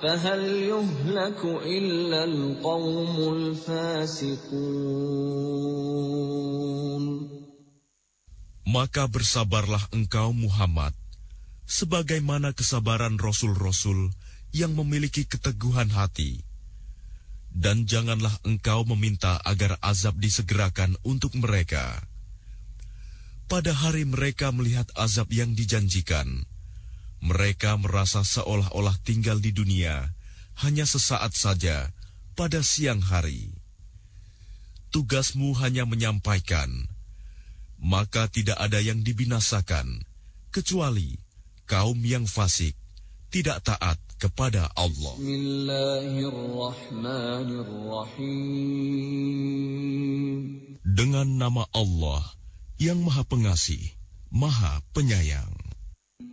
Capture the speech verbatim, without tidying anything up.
فهل يهلك إلا القوم الفاسقون. Maka bersabarlah engkau Muhammad, sebagaimana kesabaran Rasul-Rasul yang memiliki keteguhan hati. Dan janganlah engkau meminta agar azab disegerakan untuk mereka. Pada hari mereka melihat azab yang dijanjikan, mereka merasa seolah-olah tinggal di dunia hanya sesaat saja pada siang hari. Tugasmu hanya menyampaikan, maka tidak ada yang dibinasakan, kecuali kaum yang fasik, tidak taat kepada Allah. Bismillahirrahmanirrahim. Dengan nama Allah yang Maha Pengasih, Maha Penyayang.